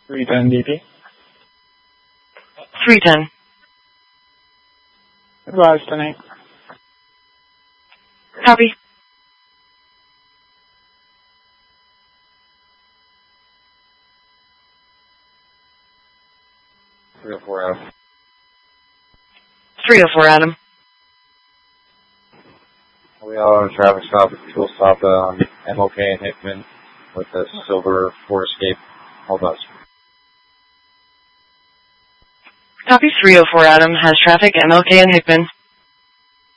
310 DP. 310. Advise tonight. Copy. Adam. 304 Adam. We are on a traffic stop at Fuel Stop on MLK and Hickman with the silver Ford Escape. Hold us. Copy. 304 Adam has traffic MLK and Hickman.